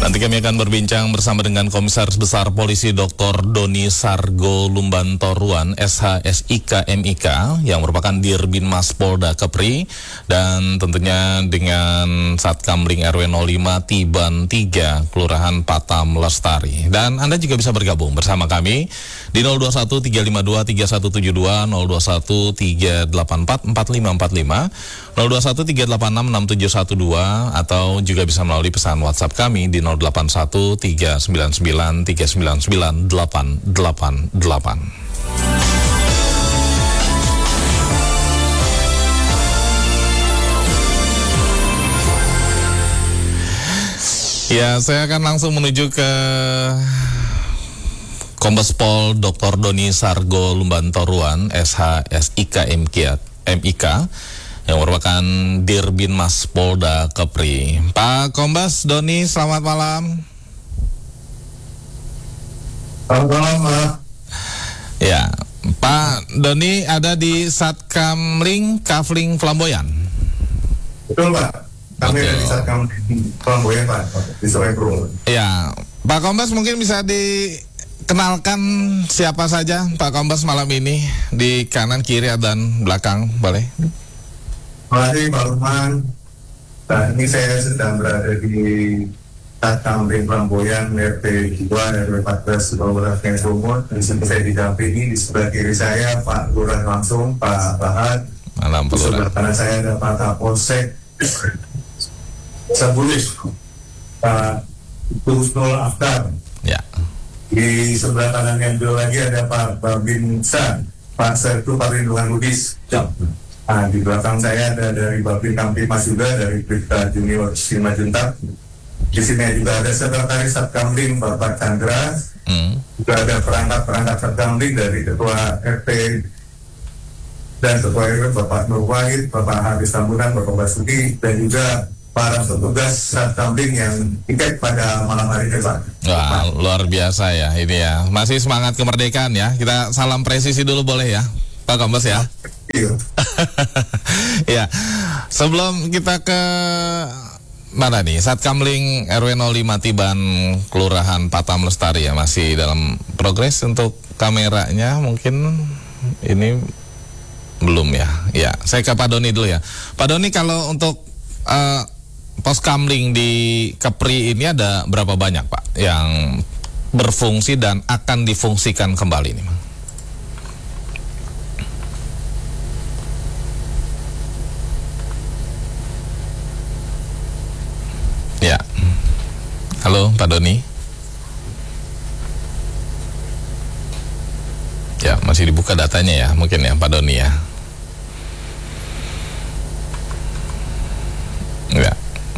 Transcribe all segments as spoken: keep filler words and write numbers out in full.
Nanti kami akan berbincang bersama dengan Komisaris Besar Polisi Doktor Doni Sargo Lumbantoruan, S H S I K M I K, yang merupakan Dirbinmas Polda Kepri, dan tentunya dengan Satkamling R W nol lima Tiban tiga, Kelurahan Patam Lestari. Dan Anda juga bisa bergabung bersama kami di nol dua satu tiga lima dua tiga satu tujuh dua, nol dua satu tiga delapan empat empat lima empat lima, nol dua satu tiga delapan enam enam tujuh satu dua, atau juga bisa melalui pesan WhatsApp kami di nol delapan satu tiga sembilan sembilan tiga sembilan sembilan delapan delapan delapan. Ya, saya akan langsung menuju ke Kombes Pol Doktor Doni Sargo Lumbantoruan, S H S I K M I K, yang merupakan Dirbinmas Polda Kepri. Pak Kombes Doni, selamat malam. Selamat malam, Pak. Ya, Pak Doni ada di Satkamling Kafling Flamboyan. Betul, Pak. Kami ada di Satkamling Flamboyan, Pak, di Sungai Purwo. Ya, Pak Kombes mungkin bisa dikenalkan siapa saja Pak Kombes malam ini, di kanan, kiri, dan belakang, boleh? Terima kasih, Pak Lukman. Nah, ini saya sedang berada di Satkamling Flamboyan, R T dua, R W empat belas, Kabupaten Sumut. Di sini saya didampingi, di sebelah kiri saya Pak Lurah langsung, Pak Bahad. Malam, Di Pak Lurah. sebelah kanan saya ada Pak Kapolsek Sabulis, Pak Husnul Aftar. Ya. Di sebelah kanan yang beliau lagi ada Pak Babinsa, Pak Sertu Perlindungan Ludis. Nah, di belakang saya ada dari Babin Kamtimas juga, dari Brigda Junior Simajuntak. Di sini juga ada Sekretaris Satkamling Bapak Chandra. Hmm. Juga ada perangkat-perangkat Satkamling dari Ketua R T dan Ketua R W Bapak Nur Wahid, Bapak Haris Tambunan, Bapak Basuki, dan juga para petugas Satkamling yang ikut pada malam hari ini, Pak. Wah, luar biasa ya ini ya. Masih semangat kemerdekaan ya. Kita salam presisi dulu boleh ya, Pak Kombes ya. Iya. Ya, sebelum kita ke mana nih, Satkamling R W nol lima Tiban, Kelurahan Patam Lestari ya, masih dalam progres untuk kameranya, mungkin ini belum ya. Ya, saya ke Pak Doni dulu ya. Pak Doni, kalau untuk uh, pos kamling di Kepri ini ada berapa banyak, Pak, yang berfungsi dan akan difungsikan kembali nih, Bang? Ya. Halo, Pak Doni. Ya, masih dibuka datanya ya, mungkin ya, Pak Doni ya. Ya.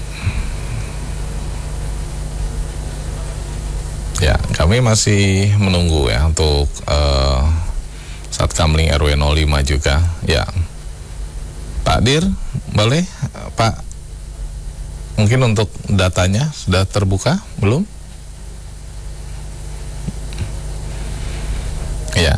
Ya, kami masih menunggu ya untuk uh, Satkamling R W nol lima juga. Ya. Pak Dir, boleh Pak, mungkin untuk datanya sudah terbuka belum? Ya.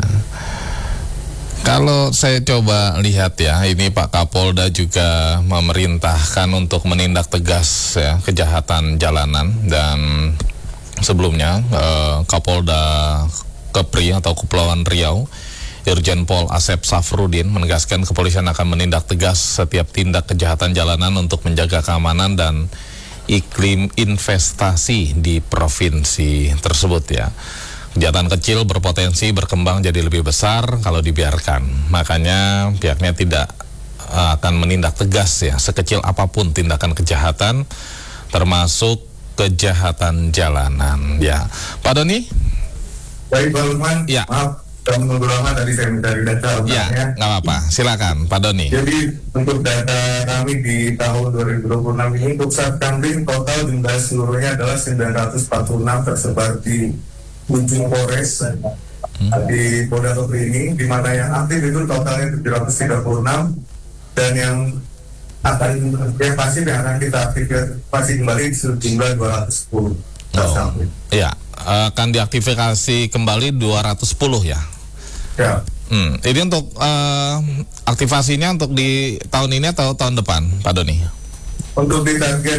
Kalau saya coba lihat ya, ini Pak Kapolda juga memerintahkan untuk menindak tegas ya kejahatan jalanan, dan sebelumnya eh, Kapolda Kepri atau Kepulauan Riau, Irjen Pol Asep Safrudin, menegaskan kepolisian akan menindak tegas setiap tindak kejahatan jalanan untuk menjaga keamanan dan iklim investasi di provinsi tersebut ya. Kejahatan kecil berpotensi berkembang jadi lebih besar kalau dibiarkan. Makanya pihaknya tidak uh, akan menindak tegas ya sekecil apapun tindakan kejahatan, termasuk kejahatan jalanan ya. Pak Doni? Baik, Pak Lukman. Ya. Maaf, sudah menunggu lama, tadi saya minta data. Ya, nggak apa-apa. Silakan, Pak Doni. Jadi untuk data kami di tahun dua ribu dua puluh enam ini, untuk Satkamling total jumlah seluruhnya adalah sembilan ratus empat puluh enam, tersebar di ujung Polres hmm. di Polda Kepri ini, di mana yang aktif itu totalnya tujuh ratus tiga puluh enam, dan yang akan yang pasif yang akan kita aktifasi kembali sejumlah dua ratus sepuluh. Oh, iya, akan diaktifasi kembali dua ratus sepuluh ya. Ya. Hmm, ini untuk uh, aktivasinya untuk di tahun ini atau tahun depan, Pak Doni? Untuk di target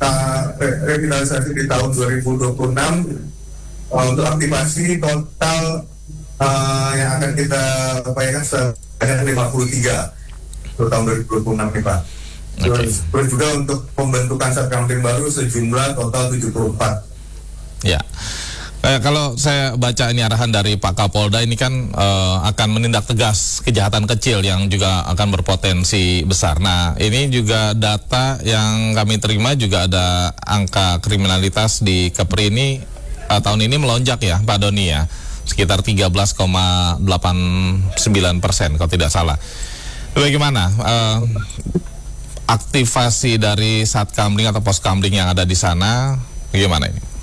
uh, re- revitalisasi di tahun dua ribu dua puluh enam uh, untuk aktivasi total uh, yang akan kita upayakan sebanyak lima puluh tiga untuk tahun dua ribu dua puluh enam nih Pak. Terus, okay. terus juga untuk pembentukan Satkamling baru sejumlah total tujuh puluh empat. Ya. Eh, kalau saya baca ini arahan dari Pak Kapolda ini kan eh, akan menindak tegas kejahatan kecil yang juga akan berpotensi besar. Nah, ini juga data yang kami terima juga ada angka kriminalitas di Kepri ini eh, tahun ini melonjak ya, Pak Doni ya, sekitar tiga belas koma delapan sembilan persen kalau tidak salah. Bagaimana eh, aktivasi dari Satkamling atau Poskamling yang ada di sana? Bagaimana ini?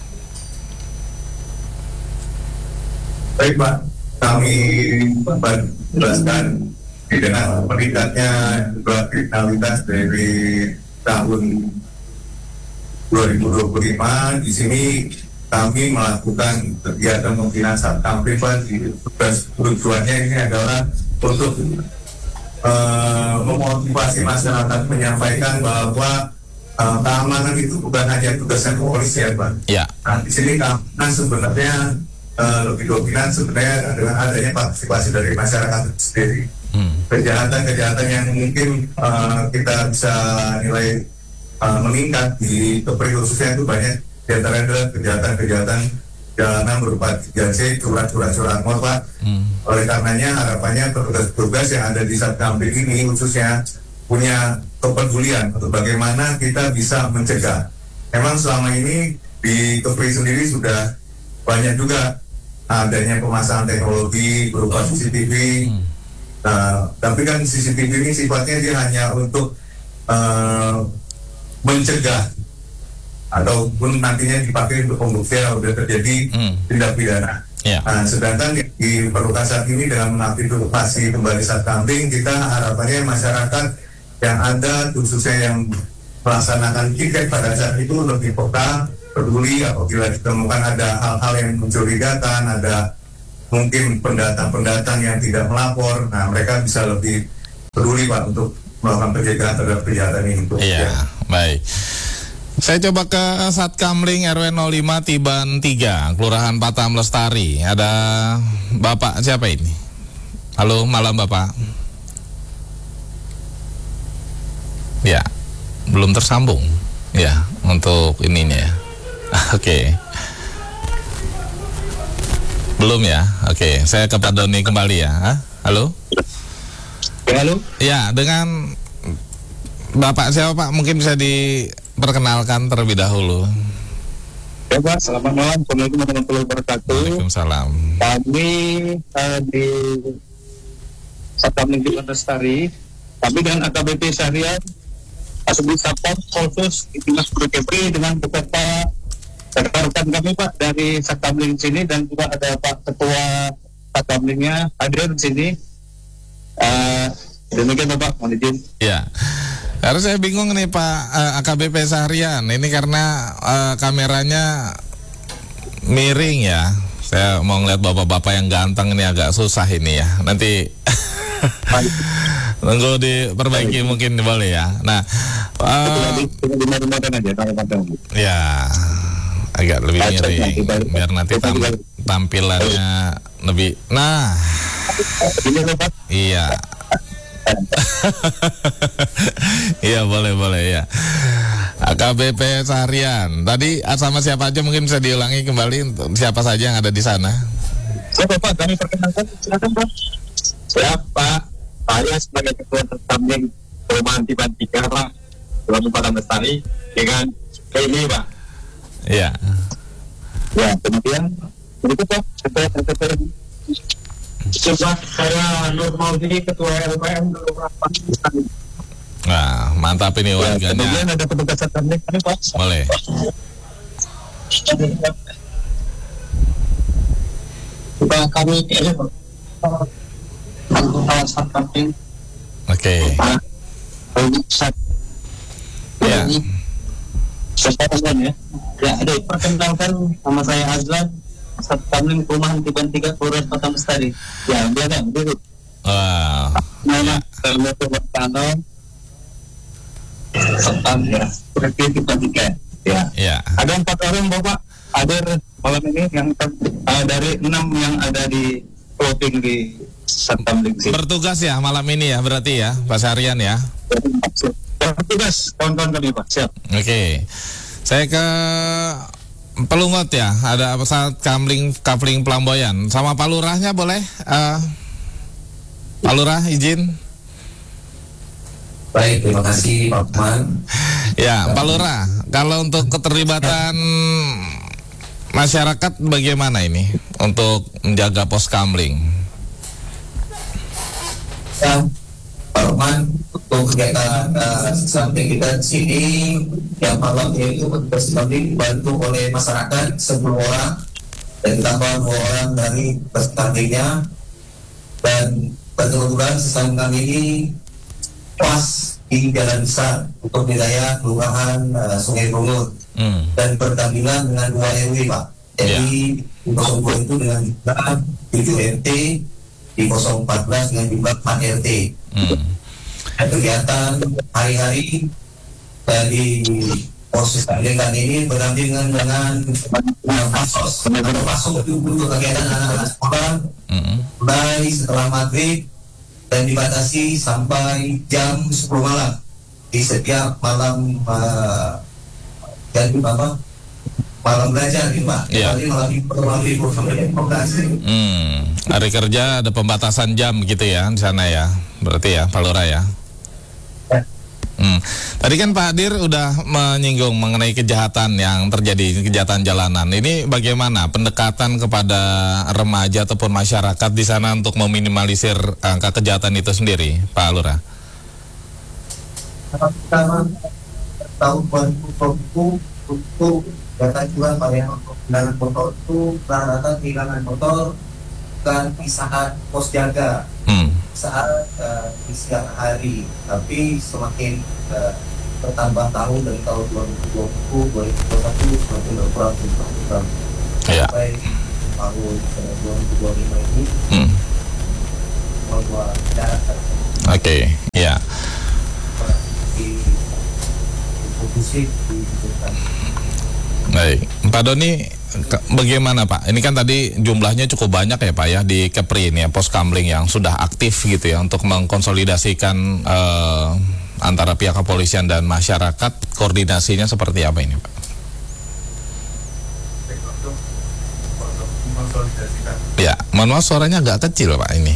Baik Pak, kami jelaskan dengan meningkatnya jumlah kriminalitas dari tahun dua ribu dua puluh lima. Di sini kami melakukan kegiatan pembinaan Satkamling. Tujuannya ini adalah untuk uh, memotivasi masyarakat, menyampaikan bahwa uh, keamanan itu bukan hanya tugasnya kepolisian Pak. Ya. Nah, di sini keamanan sebenarnya Uh, lebih dominan sebenarnya dengan adanya partisipasi dari masyarakat itu sendiri. Hmm. Kejahatan-kejahatan yang mungkin uh, kita bisa nilai uh, meningkat di Kepri khususnya itu banyak, di antaranya adalah kejahatan-kejahatan jalanan berupa tiga C, curang-curang curang Pak. Hmm. Oleh karenanya harapannya petugas-petugas yang ada di Satkamling ini khususnya punya kepedulian untuk bagaimana kita bisa mencegah. Memang selama ini di Kepri sendiri sudah banyak juga adanya pemasangan teknologi berupa C C T V. Hmm. Nah, tapi kan C C T V ini sifatnya dia hanya untuk uh, mencegah ataupun nantinya dipakai untuk pembuktian apabila terjadi hmm. tindak pidana. Yeah. Nah, sedangkan diperlukan saat ini dengan mengaktifasi kembali Satkamling, kita harapannya masyarakat yang ada khususnya yang melaksanakan tiket pada saat itu lebih peka, peduli apabila ditemukan ada hal-hal yang mencurigakan, ada mungkin pendatang-pendatang yang tidak melapor. Nah, mereka bisa lebih peduli Pak untuk melakukan pencegahan terhadap kejahatan ini. Iya, ya. Baik. Saya coba ke Satkamling R W nol lima Tiban tiga, Kelurahan Patam Lestari. Ada Bapak siapa ini? Halo, malam Bapak. Ya, belum tersambung. Ya, untuk ininya ya. Oke, okay. Belum ya? Oke, okay. Saya ke Pak Doni kembali ya. Hah? Halo? Ya, halo? Ya, dengan Bapak siapa Pak? Mungkin bisa diperkenalkan terlebih dahulu. Ya Pak, selamat malam. Assalamualaikum warahmatullahi wabarakatuh. Waalaikumsalam. Kami uh, di Satkamling Tiban Lestari, kami dengan A K B P Syariah, Asubdit Satpam Polsus Dinas Kepri dengan beserta rekan kami Pak dari Satkamling sini, dan juga ada Pak Ketua Satkamlingnya hadir di sini. Uh, demikian Bapak, mohon izin. Ya, harus saya bingung nih Pak uh, A K B P Seharian ini karena uh, kameranya miring ya. Saya mau ngeliat bapak-bapak yang ganteng ini agak susah ini ya. Nanti tunggu diperbaiki mungkin boleh ya. Nah, uh, ya agak lebih miring biar nanti tam tampilannya lebih. Nah, iya. Iya boleh boleh ya. A K B P Seharian. Tadi sama siapa aja mungkin bisa diulangi kembali untuk siapa saja yang ada di sana. Siapa Pak? Kami perkenalkan, silakan Pak. Siapa? Saya sebagai Ketua Satkamling Perumahan Tiban tiga Pak, Kelurahan Patam Lestari dengan ini Pak. Iya. Ya, kemudian berikut Pak, Ketua Ketua Coba saya Nur Maudi, Ketua L P M Kelurahan Patam Lestari. Nah, mantap ini ya, warganya. Kemudian ada petugas Satkamling kami Pak. Boleh. Coba kami ini Pak. Anggota Satkamling. Oke. Ya. Sekarang ya. Ya, ada perkenalkan nama saya Azlan, Satkamling Perumahan Tiban tiga Kelurahan Patam Lestari. Ya, dia ada dulu. Wah. Nama saya Tano. Satkamling ya. Tiban tiga. Ya. Ya. Ada empat orang Bapak hadir malam ini yang uh, dari enam yang ada di floating di Satamling sini. Bertugas ya malam ini ya berarti ya Pak Syahrian ya. Bertugas kawan-kawan kami Pak. Siap. Oke. Saya ke Pelungot ya, ada pesawat kapling kapling Pelamboyan. Sama Pak Lurahnya boleh? Uh, Pak Lurah izin. Baik, terima kasih Pak Man. Ya, Pak Lurah, kalau untuk keterlibatan masyarakat bagaimana ini untuk menjaga pos kamling? Ya, Pak Man, untuk kegiatan uh, samping kita di sini yang malam yaitu petugas samping dibantu oleh masyarakat sepuluh orang dan ditambah dua orang dari pesertanya, dan kebetulan sesamping kami ini pas di jalan besar untuk wilayah kelurahan uh, Sungai Bungur Hmm. dan berdampingan dengan dua R W Pak. Jadi di nol dua itu dengan jumlah tujuh R T, di nol empat belas dengan jumlah empat R T. Hmm. Dan kegiatan hari-hari dari proses kegiatan ini berdampingan dengan uh, pasos atau pasok itu untuk kegiatan anak-anak sekolah Hmm. mulai setelah maghrib dan dibatasi sampai jam sepuluh malam di setiap malam uh, jadi apa malam belajar nih Pak. Iya. Jadi malam malam libur sampai jam lima belas. Hmm. Hari kerja ada pembatasan jam gitu ya di sana ya, berarti ya Pak Lurah ya. Ya. Hmm. Tadi kan Pak Dir udah menyinggung mengenai kejahatan yang terjadi, kejahatan jalanan. Ini bagaimana pendekatan kepada remaja ataupun masyarakat di sana untuk meminimalisir angka kejahatan itu sendiri, Pak Lurah? Pertama tahun dua ribu dua puluh untuk data jual pada kendaraan motor itu rata-rata kehilangan motor dan di saat pos jaga Hmm. saat uh, di siang hari, tapi semakin uh, bertambah tahun dari tahun dua ribu dua puluh dua ribu dua puluh satu semakin berkurang berkurang Ya. sampai tahun uh, dua ribu dua puluh lima ini Hmm. bahwa jarak Oke, ya. di fokusin di bukan Baik, Pak Doni, ke- bagaimana Pak? Ini kan tadi jumlahnya cukup banyak ya Pak ya di Kepri ini ya, pos kamling yang sudah aktif gitu ya untuk mengkonsolidasikan eh, antara pihak kepolisian dan masyarakat. Koordinasinya seperti apa ini Pak? Untuk untuk mengkonsolidasikan. Ya, mohon maaf suaranya agak kecil Pak ini.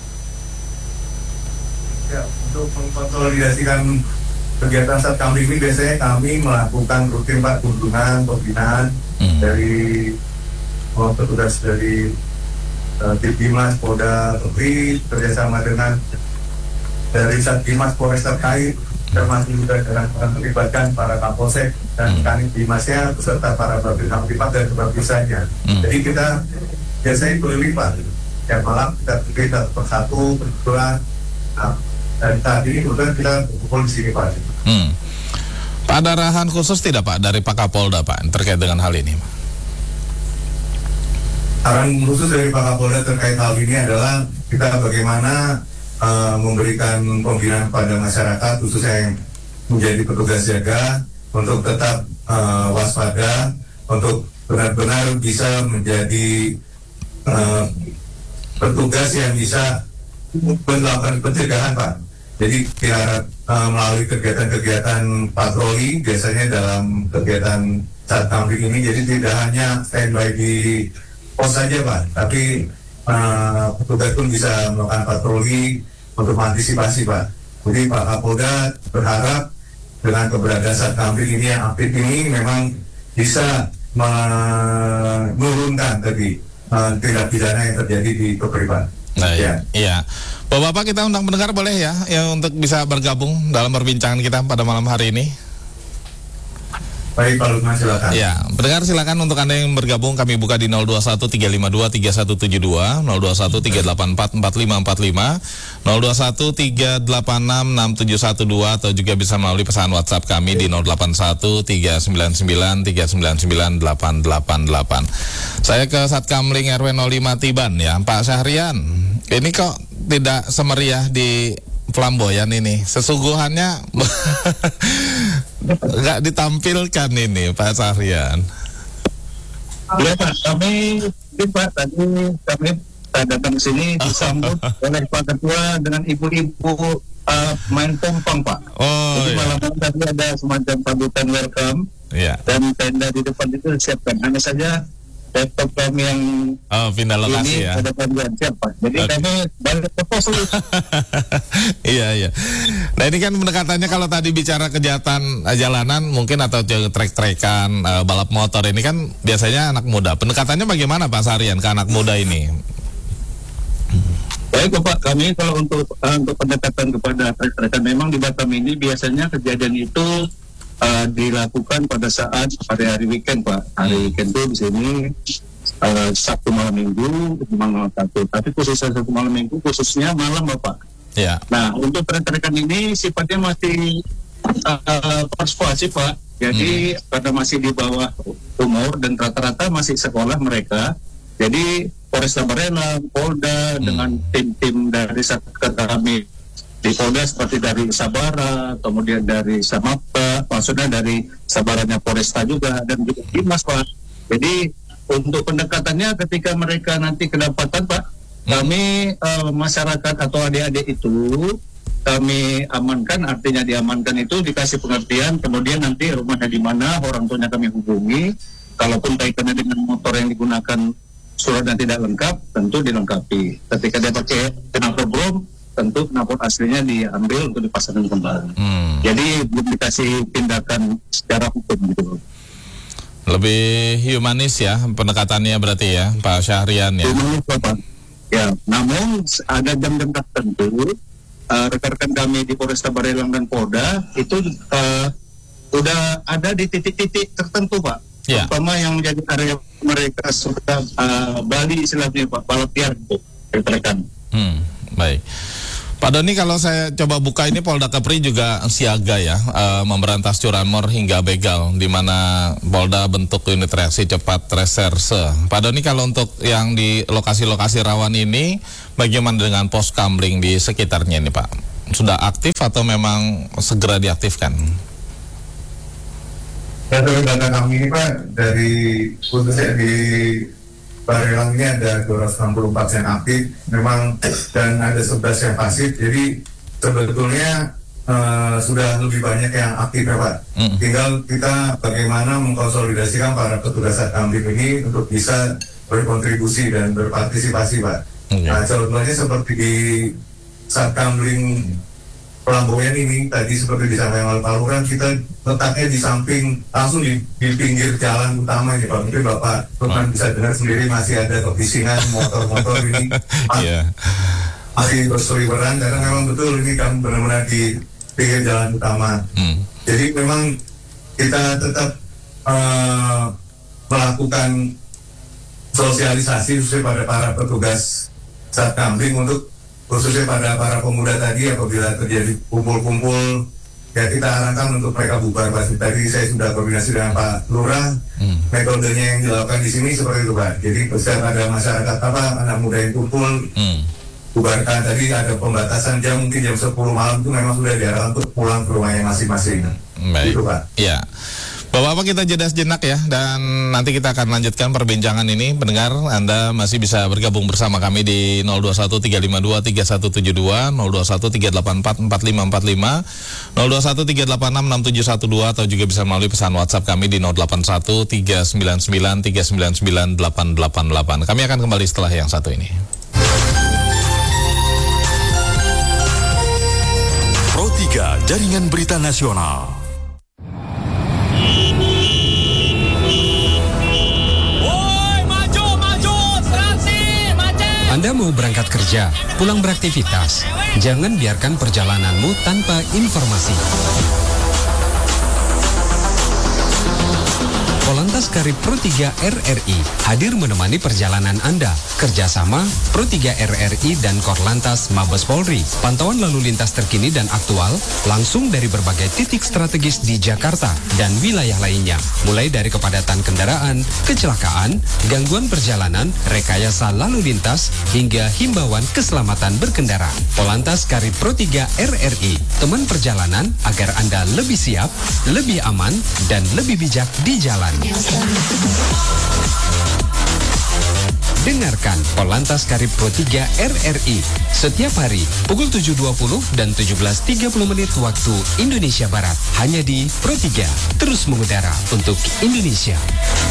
Ya, untuk mengkonsolidasikan kegiatan saat kami ini biasanya kami melakukan rutin Pak kunjungan pembinaan Hmm. dari oh, petugas dari uh, Ditdimas Polda Kepri kerjasama dengan dari Satdimas Polres terkait, termasuk juga dengan melibatkan para Kapolsek dan Hmm. Kanit Dimasnya beserta para Babin Kamtipat dan Babisannya. Hmm. Jadi kita biasanya keliling Pak. Tiap malam kita pergi satu persatu kebetulan. Nah, dan tadi ini kemudian kita berkumpul di sini Pak. Hmm. Pak, ada arahan khusus tidak Pak dari Pak Kapolda Pak terkait dengan hal ini Pak? Arahan khusus dari Pak Kapolda terkait hal ini adalah kita bagaimana uh, memberikan pembinaan pada masyarakat khususnya yang menjadi petugas jaga untuk tetap uh, waspada, untuk benar-benar bisa menjadi uh, petugas yang bisa melakukan pencegahan Pak. Jadi kita uh, melalui kegiatan-kegiatan patroli biasanya dalam kegiatan saat kamling ini, jadi tidak hanya standby di pos saja Pak, tapi uh, petugas pun bisa melakukan patroli untuk mengantisipasi Pak. Jadi Pak Kapolda berharap dengan keberadaan saat kamling ini yang aktif ini memang bisa menurunkan tadi uh, tindak pidana yang terjadi di Kepri Pak. Nah, Ya. iya. Bapak-bapak kita undang pendengar boleh ya, yang untuk bisa bergabung dalam perbincangan kita pada malam hari ini. Baik Pak Lukman silakan. Ya, pendengar silakan untuk Anda yang bergabung kami buka di nol dua satu tiga lima dua tiga satu tujuh dua, nol dua satu tiga delapan empat empat lima empat lima, nol dua satu tiga delapan enam enam tujuh satu dua, atau juga bisa melalui pesan WhatsApp kami di nol delapan satu tiga sembilan sembilan tiga sembilan sembilan delapan delapan delapan. Saya ke Satkamling R W nol lima Tiban ya, Pak Syahrian. Ini kok tidak semeriah di Flamboyan ini. Sesungguhnya nggak ditampilkan ini Pak Syahrian. Ya Pak, kami ini Pak tadi kami datang ke sini disambut oleh Pak Ketua dengan ibu-ibu uh, main pompang Pak. Oh, Jadi iya. malam tadi ada semacam sambutan welcome Iya. dan tenda di depan itu disiapkan. Hanya saja laptop kami yang Oh, pindah lokasi ini ya. ada panggilan siapa. Jadi Oke. kami balik ke pos dulu. Iya, iya. Nah, ini kan pendekatannya kalau tadi bicara kejahatan eh, jalanan mungkin atau trek-trekan eh, balap motor ini kan biasanya anak muda. Pendekatannya bagaimana Pak Syahrian ke anak muda ini? Baik Bapak, kami kalau untuk uh, untuk pendekatan kepada trek-trekan memang di Batam ini biasanya kejadian itu uh, dilakukan pada saat pada hari weekend Pak. Hari weekend itu di sini uh, Sabtu malam Minggu, malam Sabtu. Tapi khususnya Sabtu malam Minggu, khususnya malam Bapak. Ya. Nah untuk trek-trekan ini sifatnya masih uh, persuasif Pak. Jadi hmm. karena masih di bawah umur dan rata-rata masih sekolah mereka. Jadi Polresta Barelang, Polda hmm. dengan tim-tim dari satker kami di Polda seperti dari Sabara, kemudian dari Samapta, maksudnya dari Sabaranya Polresta juga dan juga Dimas Pak. Jadi untuk pendekatannya ketika mereka nanti kedapatan Pak, hmm. kami uh, masyarakat atau adik-adik itu kami amankan, artinya diamankan itu dikasih pengertian, kemudian nanti rumahnya di mana, orang tuanya kami hubungi, kalaupun kaitannya dengan motor yang digunakan suratnya tidak lengkap, tentu dilengkapi. Ketika dia pakai knalpot brom, tentu knalpot aslinya diambil untuk dipasangkan kembali. Hmm. Jadi belum dikasih tindakan secara hukum gitu. Lebih humanis ya pendekatannya berarti ya Pak Syahrian ya. Humanis Bapak. Ya, namun ada jam-jam tertentu uh, rekan-rekan kami di Polresta Barelang dan Polda itu uh, udah ada di titik-titik tertentu Pak. Ya. Terutama yang menjadi area mereka sudah uh, Bali istilahnya Pak, balap liar itu rekan. Hmm, baik. Pak Doni, kalau saya coba buka ini Polda Kepri juga siaga ya uh, memberantas curanmor hingga begal, di mana Polda bentuk unit reaksi cepat reserse. Pak Doni, kalau untuk yang di lokasi-lokasi rawan ini, bagaimana dengan pos kamling di sekitarnya ini Pak? Sudah aktif atau memang segera diaktifkan? Ya, dari data kami ini Pak, dari khususnya di Barelang ini ada dua ratus enam puluh empat yang aktif, memang dan ada sebelas yang pasif, jadi sebetulnya uh, sudah lebih banyak yang aktif ya Pak. Mm. Tinggal kita bagaimana mengkonsolidasikan para petugas Satkamling ini untuk bisa berkontribusi dan berpartisipasi Pak. Mm. Nah, contohnya seperti di Satkamling Pelamboyan ini tadi seperti disampaikan oleh Pak Lurah, kita letaknya di samping langsung di, di pinggir jalan utama ini Pak. Mungkin Bapak Lurah bisa dengar sendiri masih ada kebisingan motor-motor ini yeah. masih berseliweran karena memang betul ini kan benar-benar di pinggir jalan utama. Mm. Jadi memang kita tetap uh, melakukan sosialisasi khususnya pada para petugas Satkamling untuk khususnya pada para pemuda tadi apabila terjadi kumpul-kumpul ya kita arahkan untuk mereka bubar Pak. Tadi saya sudah koordinasi dengan Pak Lurah, hmm. metodenya yang dilakukan di sini seperti itu Pak. Jadi setiap ada masyarakat apa anak muda yang kumpul hmm. bubarkan. Tadi ada pembatasan jam mungkin jam sepuluh malam itu memang sudah diarahkan untuk pulang ke rumahnya masing-masing. Baik. Gitu Pak. Iya. Bapak-bapak kita jeda sejenak ya, dan nanti kita akan lanjutkan perbincangan ini. Pendengar, Anda masih bisa bergabung bersama kami di nol dua satu tiga lima dua tiga satu tujuh dua, nol dua satu tiga delapan empat empat lima empat lima, nol dua satu tiga delapan enam enam tujuh satu dua, atau juga bisa melalui pesan WhatsApp kami di nol delapan satu tiga sembilan sembilan tiga sembilan sembilan delapan delapan delapan. Kami akan kembali setelah yang satu ini. Pro tiga Jaringan Berita Nasional. Anda mau berangkat kerja, pulang beraktivitas, jangan biarkan perjalananmu tanpa informasi. Polantas Karib Pro tiga R R I hadir menemani perjalanan Anda. Kerjasama Pro tiga R R I dan Korlantas Mabes Polri. Pantauan lalu lintas terkini dan aktual langsung dari berbagai titik strategis di Jakarta dan wilayah lainnya. Mulai dari kepadatan kendaraan, kecelakaan, gangguan perjalanan, rekayasa lalu lintas, hingga himbauan keselamatan berkendara. Polantas Karib Pro tiga R R I, teman perjalanan agar Anda lebih siap, lebih aman, dan lebih bijak di jalan. Dengarkan Polantas Karib Pro tiga R R I setiap hari pukul tujuh dua puluh dan tujuh belas tiga puluh menit waktu Indonesia Barat. Hanya di Pro tiga, terus mengudara untuk Indonesia.